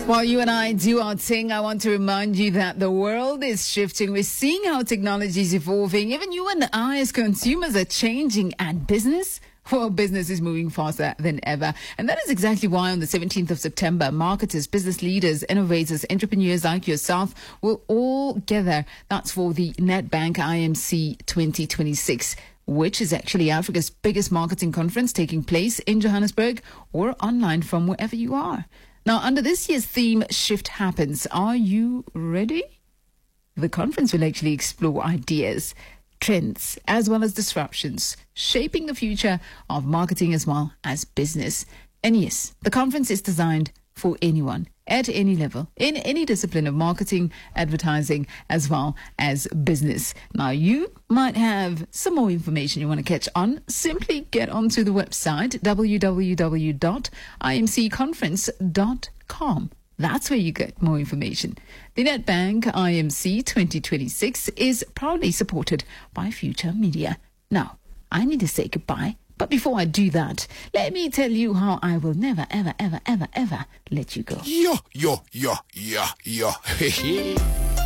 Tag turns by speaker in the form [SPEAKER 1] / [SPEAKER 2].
[SPEAKER 1] While you and I do our thing, I want to remind you that the world is shifting. We're seeing how technology is evolving. Even you and I as consumers are changing, and business is moving faster than ever. And that is exactly why on the 17th of September, marketers, business leaders, innovators, entrepreneurs like yourself will all gather. That's for the Nedbank IMC 2026. Which is actually Africa's biggest marketing conference, taking place in Johannesburg or online from wherever you are. Now, under this year's theme, Shift Happens. Are you ready? The conference will actually explore ideas, trends, as well as disruptions, shaping the future of marketing as well as business. And yes, the conference is designed for anyone, at any level, in any discipline of marketing, advertising, as well as business. Now, you might have some more information you want to catch on. Simply get onto the website, www.imcconference.com. That's where you get more information. The Nedbank IMC 2026 is proudly supported by Future Media. Now, I need to say goodbye. But before I do that, let me tell you how I will never, ever, ever, ever, ever let you go.
[SPEAKER 2] Yo.